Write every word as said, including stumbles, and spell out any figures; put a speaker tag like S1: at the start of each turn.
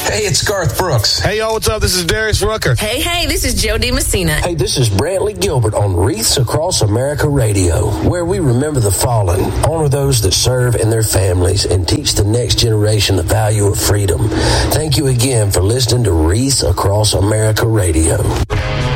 S1: Hey, it's Garth Brooks.
S2: Hey, yo, what's up? This is Darius Rucker.
S3: Hey, hey, this is Joe DiMessina.
S4: Hey, this is Brantley Gilbert on Wreaths Across America Radio, where we remember the fallen, honor those that serve and their families, and teach the next generation the value of freedom. Thank you again for listening to Wreaths Across America Radio.